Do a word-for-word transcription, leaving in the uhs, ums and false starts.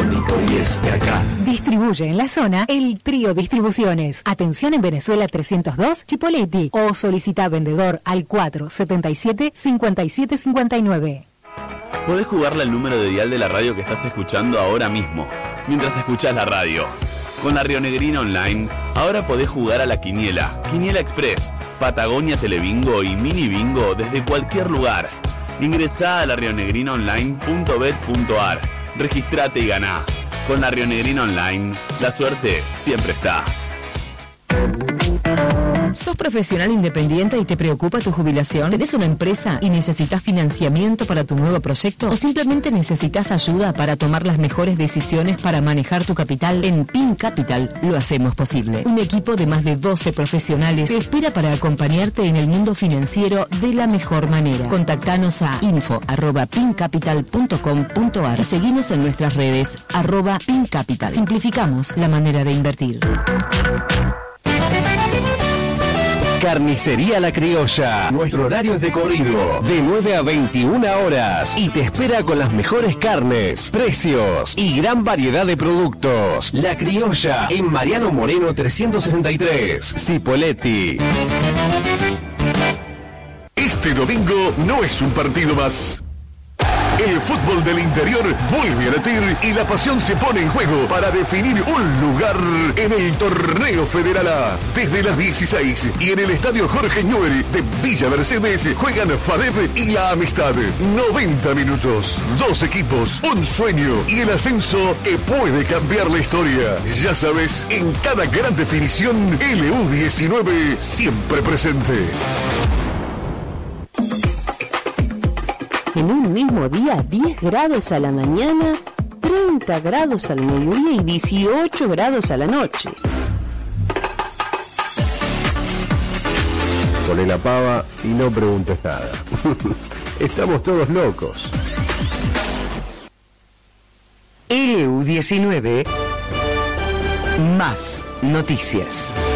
único y este acá. Distribuye en la zona el Trío Distribuciones. Atención en Venezuela trescientos dos, Chipoleti. O solicita vendedor al cuatro setenta y siete, cincuenta y siete cincuenta y nueve. Podés jugarle al número de dial de la radio que estás escuchando ahora mismo, mientras escuchás la radio. Con la Rionegrina Online, ahora podés jugar a la Quiniela, Quiniela Express, Patagonia Telebingo y Mini Bingo desde cualquier lugar. Ingresá a la rionegrina online punto bet punto ar, registrate y ganá. Con la Rionegrina Online, la suerte siempre está. ¿Sos profesional independiente y te preocupa tu jubilación? ¿Tenés una empresa y necesitas financiamiento para tu nuevo proyecto? ¿O simplemente necesitas ayuda para tomar las mejores decisiones para manejar tu capital? En Pin Capital lo hacemos posible. Un equipo de más de doce profesionales te espera para acompañarte en el mundo financiero de la mejor manera. Contactanos a info arroba pincapital punto com punto ar y seguinos en nuestras redes arroba pincapital. Simplificamos la manera de invertir. Carnicería La Criolla. Nuestro horario es de corrido, de nueve a veintiuna horas. Y te espera con las mejores carnes, precios y gran variedad de productos. La Criolla, en Mariano Moreno trescientos sesenta y tres, Cipolletti. Este domingo no es un partido más. El fútbol del interior vuelve a latir y la pasión se pone en juego para definir un lugar en el Torneo Federal A. Desde las dieciséis y en el Estadio Jorge Newbery de Villa Mercedes juegan FADEP y La Amistad. noventa minutos, dos equipos, un sueño y el ascenso que puede cambiar la historia. Ya sabes, en cada gran definición, L U diecinueve siempre presente. En un mismo día, diez grados a la mañana, treinta grados al mediodía y dieciocho grados a la noche. Poné la pava y no preguntes nada. Estamos todos locos. L U diecinueve, más noticias.